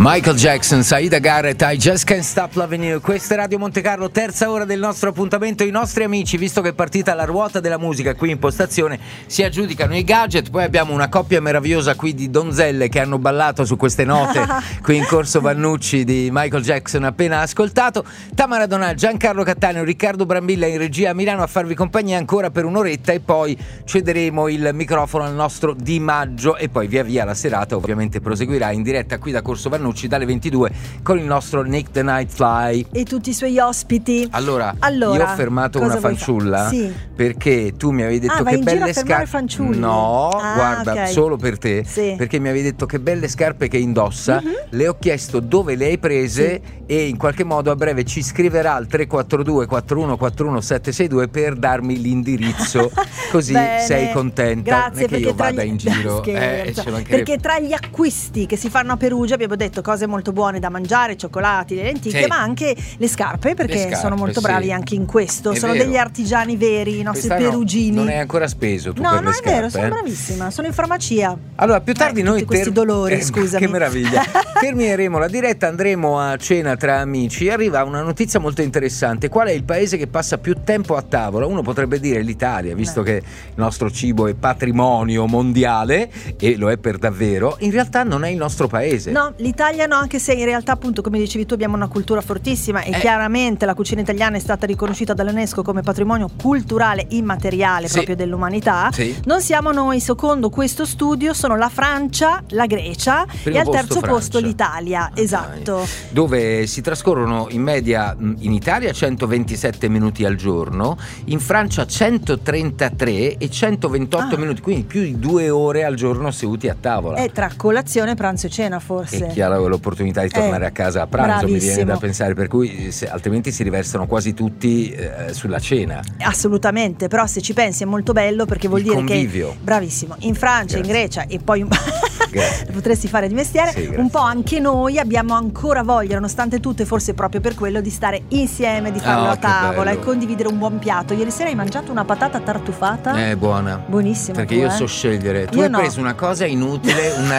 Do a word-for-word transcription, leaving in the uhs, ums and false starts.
Michael Jackson, Saida Garrett, I Just Can't Stop Loving You. Questa è Radio Monte Carlo, terza ora del nostro appuntamento. I nostri amici, visto che è partita la ruota della musica qui in postazione, si aggiudicano i gadget. Poi abbiamo una coppia meravigliosa qui di donzelle che hanno ballato su queste note qui in Corso Vannucci di Michael Jackson appena ascoltato. Tamara Donà, Giancarlo Cattaneo, Riccardo Brambilla in regia a Milano a farvi compagnia ancora per un'oretta e poi cederemo il microfono al nostro Di Maggio e poi via via la serata ovviamente proseguirà in diretta qui da Corso Vannucci dalle ventidue con il nostro Nick the Night Fly e tutti i suoi ospiti. Allora, allora io ho fermato una fanciulla sì. perché tu mi avevi detto ah, che belle scarpe. No, ah, guarda, okay. solo per te, sì. perché mi avevi detto che belle scarpe che indossa. Mm-hmm. Le ho chiesto dove le hai prese sì. e in qualche modo a breve ci scriverà al tre quattro due quattro uno quattro uno sette sei due per darmi l'indirizzo. Così Bene. Sei contenta. Grazie, non è che io vada gli... in giro. eh, perché tra gli acquisti che si fanno a Perugia abbiamo detto cose molto buone da mangiare, cioccolati, le lenticchie, sì. ma anche le scarpe, perché le scarpe, sono molto bravi sì. anche in questo. È sono vero. Degli artigiani veri, i nostri Quest'anno perugini. Non hai ancora speso tu no, per no, le scarpe. No, è vero, sono eh? bravissima, sono in farmacia. Allora, più tardi eh, noi questi ter... dolori, eh, scusami. Che meraviglia. Termineremo la diretta, andremo a cena tra amici. Arriva una notizia molto interessante. Qual è il paese che passa più tempo a tavola? Uno potrebbe dire l'Italia, visto no. che il nostro cibo è patrimonio mondiale e lo è per davvero. In realtà non è il nostro paese. No, l'Italia no, anche se in realtà appunto come dicevi tu abbiamo una cultura fortissima e eh. chiaramente la cucina italiana è stata riconosciuta dall'UNESCO come patrimonio culturale immateriale sì. proprio dell'umanità. Sì. Non siamo noi, secondo questo studio sono la Francia, la Grecia Primo e al terzo Francia. posto l'Italia. Ah, esatto. Dai. Dove si trascorrono in media in Italia centoventisette minuti al giorno, in Francia centotrentatré e centoventotto ah. minuti, quindi più di due ore al giorno seduti a tavola. E tra colazione, pranzo e cena forse. E chi ha l'opportunità di tornare eh, a casa a pranzo, bravissimo. Mi viene da pensare, per cui se, altrimenti si riversano quasi tutti eh, sulla cena. Assolutamente, però se ci pensi è molto bello perché vuol Il dire convivio. che bravissimo, in Francia, Grazie. in Grecia e poi un potresti fare di mestiere, sì, un po' anche noi abbiamo ancora voglia, nonostante tutto, e forse proprio per quello, di stare insieme, di farlo oh, a tavola bello. E condividere un buon piatto. Ieri sera hai mangiato una patata tartufata? È buona. Buonissima. Perché tu, io eh? so scegliere. Tu io hai no. preso una cosa inutile, una